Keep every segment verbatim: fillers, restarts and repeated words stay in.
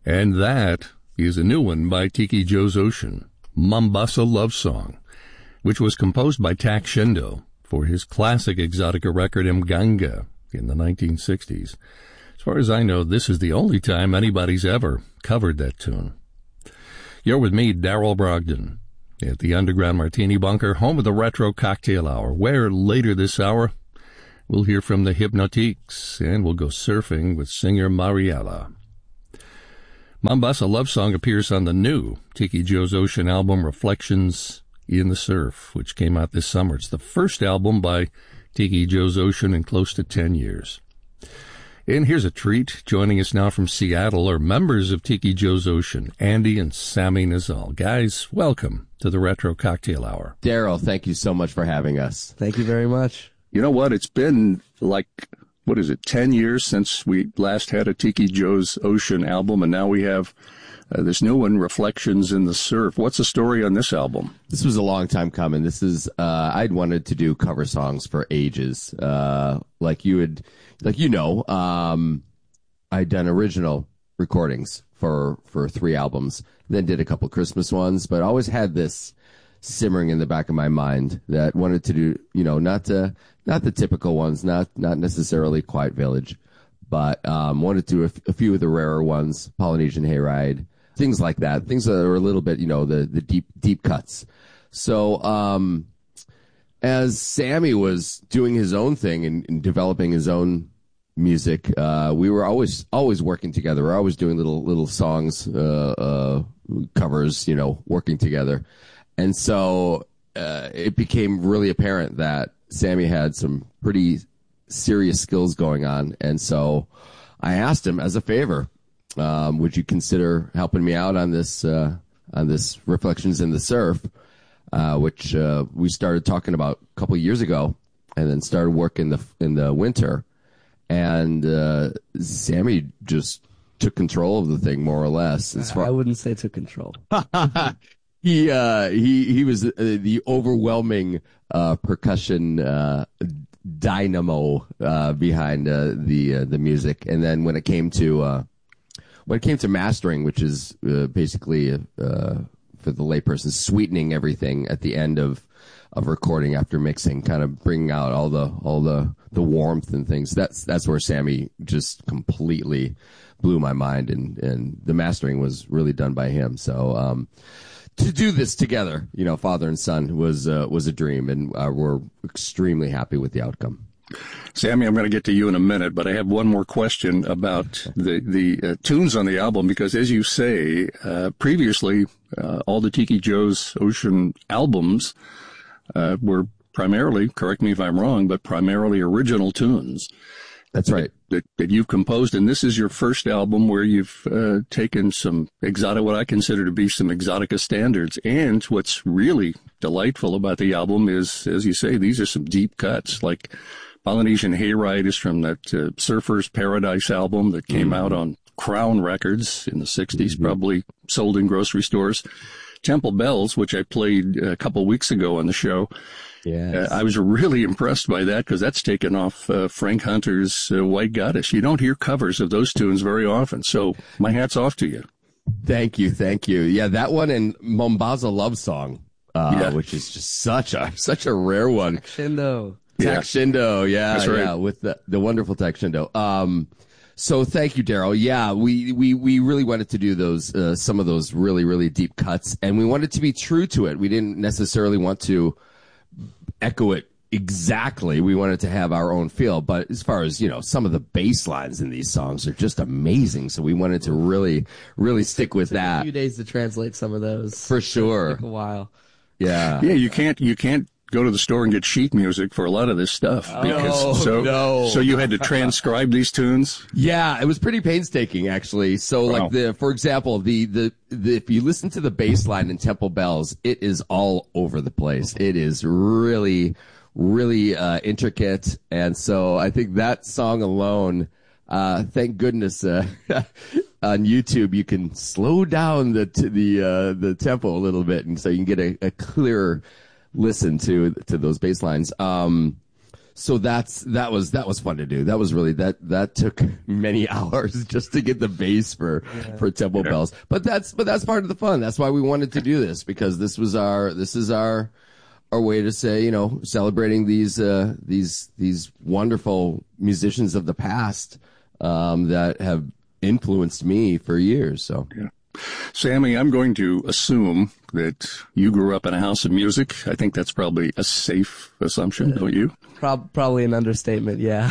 And that is a new one by Tiki Joe's Ocean, Mombasa Love Song, which was composed by Tak Shindo for his classic exotica record Mganga in the nineteen sixties. As far as I know, this is the only time anybody's ever covered that tune. You're with me, Darrell Brogdon, at the Underground Martini Bunker, home of the Retro Cocktail Hour, where later this hour we'll hear from the Hypnotiques and we'll go surfing with singer Mariella. Mombasa Love Song appears on the new Tiki Joe's Ocean album, Reflections in the Surf, which came out this summer. It's the first album by Tiki Joe's Ocean in close to ten years. And here's a treat. Joining us now from Seattle are members of Tiki Joe's Ocean, Andy and Sammy Nazal. Guys, welcome to the Retro Cocktail Hour. Darrell, thank you so much for having us. Thank you very much. You know what? It's been like, what is it, ten years since we last had a Tiki Joe's Ocean album, and now we have uh, this new one, Reflections in the Surf. What's the story on this album? This was a long time coming. This is, uh, I'd wanted to do cover songs for ages. Uh, like you had, like you know, um, I'd done original recordings for, for three albums, then did a couple Christmas ones, but I always had this simmering in the back of my mind that wanted to do, you know, not to, not the typical ones, not not necessarily Quiet Village, but um, wanted to do a, f- a few of the rarer ones, Polynesian Hayride, things like that, things that are a little bit, you know, the the deep deep cuts. So um, as Sammy was doing his own thing and, and developing his own music, uh, we were always always working together. We're always doing little little songs, uh, uh, covers, you know, working together, and so uh, it became really apparent that Sammy had some pretty serious skills going on, and so I asked him as a favor, um, would you consider helping me out on this uh, on this Reflections in the Surf, uh, which uh, we started talking about a couple of years ago, and then started work in the in the winter, and uh, Sammy just took control of the thing more or less. As far I wouldn't say took control. He uh, he he was uh, the overwhelming uh, percussion uh, dynamo uh, behind uh, the uh, the music, and then when it came to uh, when it came to mastering, which is uh, basically uh, for the layperson, sweetening everything at the end of of recording after mixing, kind of bringing out all the all the the warmth and things. That's that's where Sammy just completely blew my mind, and and the mastering was really done by him. So. Um, To do this together, you know, father and son, was uh, was a dream, and uh, we're extremely happy with the outcome. Sammy, I'm going to get to you in a minute, but I have one more question about the the uh, tunes on the album, because as you say, uh, previously, uh, all the Tiki Joe's Ocean albums uh, were primarily, correct me if I'm wrong, but primarily original tunes. That's right. That, that you've composed, and this is your first album where you've uh, taken some exotic, what I consider to be some exotica standards. And what's really delightful about the album is, as you say, these are some deep cuts. Like Polynesian Hayride is from that uh, Surfer's Paradise album that came mm-hmm. out on Crown Records in the sixties, mm-hmm. probably sold in grocery stores. Temple Bells, which I played a couple weeks ago on the show. Yes. Uh, I was really impressed by that because that's taken off uh, Frank Hunter's uh, White Goddess. You don't hear covers of those tunes very often, so my hat's off to you. Thank you, thank you. Yeah, that one and Mombasa Love Song, uh, yeah. which is just such a such a rare one. Tak Shindo. Tak yeah. Shindo, yeah, that's right. yeah, with the the wonderful Tak Shindo. Um, so thank you, Darrell. Yeah, we, we, we really wanted to do those, uh, some of those really, really deep cuts, and we wanted to be true to it. We didn't necessarily want to echo it exactly. We wanted to have our own feel, but as far as, you know, some of the bass lines in these songs are just amazing. So we wanted to really, really stick with it took that. A few days to translate some of those. For sure. It took a while. Yeah. Yeah, you can't, you can't go to the store and get sheet music for a lot of this stuff. Oh, because, so, no. so you had to transcribe these tunes? Yeah, it was pretty painstaking, actually. So, wow. like, the, for example, the, the, the, if you listen to the bass line in Temple Bells, it is all over the place. It is really, really, uh, intricate. And so I think that song alone, uh, thank goodness, uh, on YouTube, you can slow down the, t- the, uh, the tempo a little bit. And so you can get a, a clearer listen to, to those bass lines. Um, so that's that was that was fun to do. That was really that that took many hours just to get the bass for yeah. for Temple yeah. Bells. But that's but that's part of the fun. That's why we wanted to do this, because this was our this is our our way to say, you know, celebrating these uh, these these wonderful musicians of the past um, that have influenced me for years. So. Yeah. Sammy, I'm going to assume that you grew up in a house of music. I think that's probably a safe assumption, don't you? Pro- probably an understatement, yeah.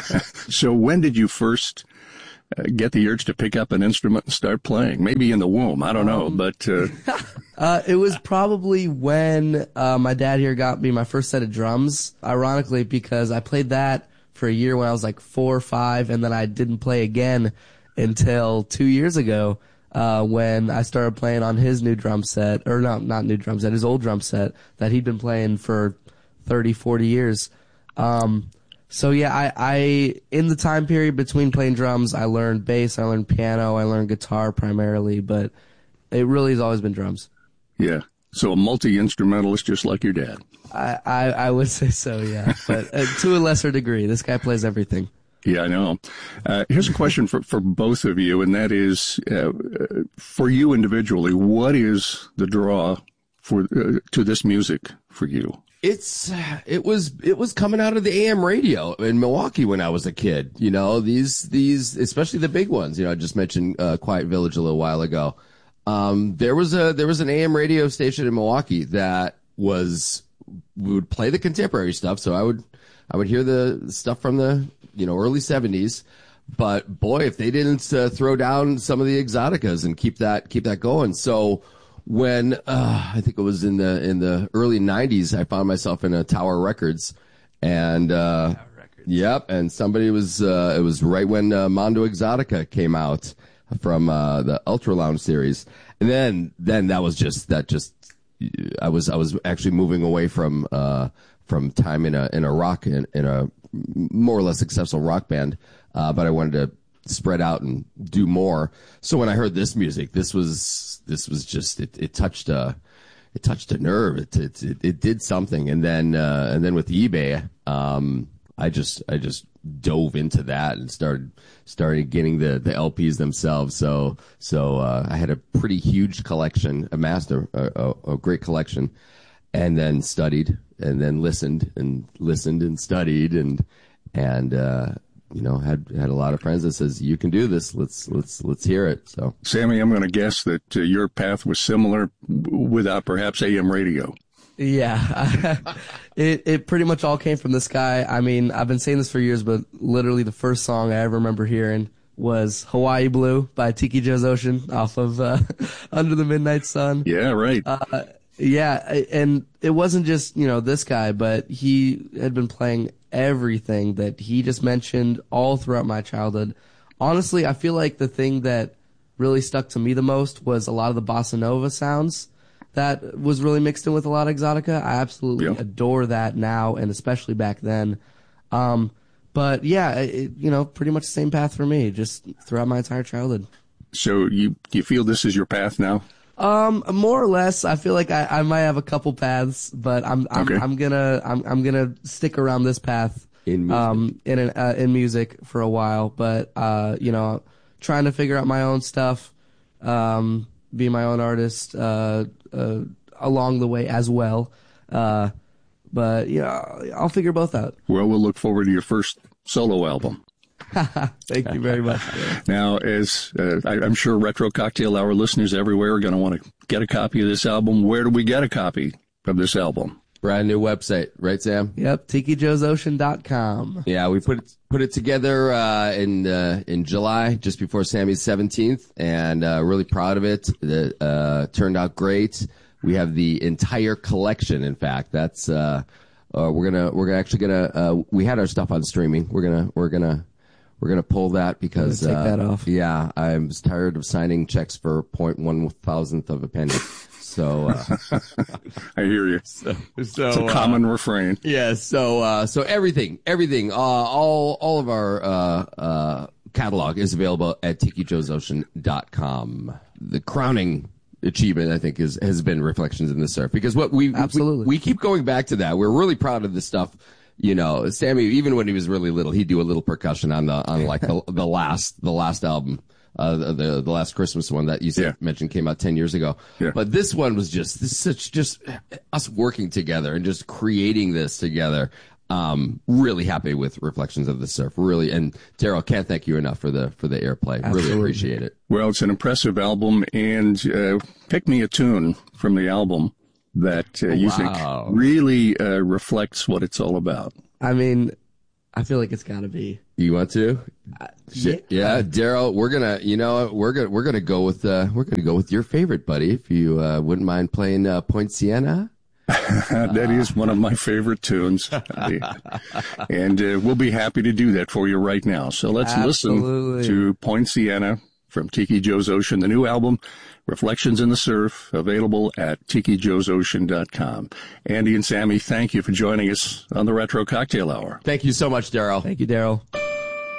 So when did you first uh, get the urge to pick up an instrument and start playing? Maybe in the womb, I don't know, um, but... Uh... uh, it was probably when uh, my dad here got me my first set of drums, ironically, because I played that for a year when I was like four or five, and then I didn't play again until two years ago. Uh, when I started playing on his new drum set, or not, not new drum set, his old drum set that he'd been playing for thirty, forty years. Um, so yeah, I, I, in the time period between playing drums, I learned bass, I learned piano, I learned guitar primarily, but it really has always been drums. Yeah. So a multi-instrumentalist just like your dad. I, I, I would say so, yeah. But uh, to a lesser degree, this guy plays everything. Yeah, I know. Uh, here's a question for, for both of you, and that is, uh, for you individually, what is the draw for uh, to this music for you? It's it was it was coming out of the A M radio in Milwaukee when I was a kid. You know, these these especially the big ones. You know, I just mentioned uh, Quiet Village a little while ago. Um, there was a there was an A M radio station in Milwaukee that was we would play the contemporary stuff. So I would I would hear the stuff from the you know, early seventies, but boy, if they didn't uh, throw down some of the exoticas and keep that keep that going. So when uh, I think it was in the in the early nineties, I found myself in a Tower Records, and uh, Tower Records. Yep, and somebody was uh, it was right when uh, Mondo Exotica came out from uh, the Ultra Lounge series, and then then that was just that just I was I was actually moving away from uh, from time in a in a rock in, in a more or less successful rock band, uh, but I wanted to spread out and do more. So when I heard this music, this was this was just it, it touched a it touched a nerve. It it it, it did something, and then uh, and then with eBay, um, I just I just dove into that and started started getting the the L Ps themselves. So so uh, I had a pretty huge collection, amassed a, a, a great collection, and then studied. And then listened and listened and studied and and uh, you know had had a lot of friends that says you can do this. Let's let's let's hear it. So Sammy, I'm going to guess that uh, your path was similar, without perhaps A M radio. Yeah, it it pretty much all came from this guy. I mean, I've been saying this for years, but literally the first song I ever remember hearing was Hawaii Blue by Tiki Joe's Ocean off of uh, Under the Midnight Sun. Yeah, right. Uh, Yeah, and it wasn't just, you know, this guy, but he had been playing everything that he just mentioned all throughout my childhood. Honestly, I feel like the thing that really stuck to me the most was a lot of the bossa nova sounds that was really mixed in with a lot of exotica. I absolutely yeah. adore that now, and especially back then. Um, but yeah, it, you know, pretty much the same path for me, just throughout my entire childhood. So you you feel this is your path now? Um, more or less. I feel like I, I might have a couple paths, but I'm I'm okay. I'm gonna I'm I'm gonna stick around this path in music. um in an, uh, in music for a while. But uh, you know, trying to figure out my own stuff, um, be my own artist, uh, uh, along the way as well. Uh, but yeah, I'll figure both out. Well, we'll look forward to your first solo album. Thank you very much. Now, as uh, I, I'm sure Retro Cocktail Hour listeners everywhere are going to want to get a copy of this album. Where do we get a copy of this album? Brand new website, right, Sam? Yep, tiki joes ocean dot com. Yeah, we put it, put it together uh, in uh, in July, just before Sammy's seventeenth, and uh, really proud of it. It uh, turned out great. We have the entire collection. In fact, that's uh, uh, we're gonna we're actually gonna uh, we had our stuff on streaming. We're gonna we're gonna. We're going to pull that because, take uh, that off. yeah, I'm tired of signing checks for zero point one thousandth of a penny. So, uh, I hear you. So, so it's a uh, common refrain. Yeah. So, uh, so everything, everything, uh, all, all of our, uh, uh, catalog is available at tiki joes ocean dot com. The crowning achievement, I think, is, has been Reflections in the Surf, because what we, Absolutely. we, we keep going back to that. We're really proud of this stuff. you know, Sammy, even when he was really little, he'd do a little percussion on the, on like the, the last, the last album. Uh, the, the last Christmas one that you said, Yeah. mentioned came out ten years ago. Yeah. But this one was just, this is such, just us working together and just creating this together. Um, really happy with Reflections of the Surf. Really. And Daryl, can't thank you enough for the, for the airplay. Absolutely. Really appreciate it. Well, it's an impressive album, and uh, pick me a tune from the album that uh, you Wow. think really uh, reflects what it's all about. I mean, I feel like it's got to be. You want to? Yeah. Yeah, Daryl, we're gonna, you know, we're gonna, we're gonna go with, uh, we're gonna go with your favorite, buddy. If you uh, wouldn't mind playing uh, Point Siena. That is one of my favorite tunes. And uh, we'll be happy to do that for you right now. So let's Absolutely. listen to Point Siena from Tiki Joe's Ocean, the new album, Reflections in the Surf, available at tiki joes ocean dot com. Andy and Sammy, thank you for joining us on the Retro Cocktail Hour. Thank you so much, Daryl. Thank you, Daryl.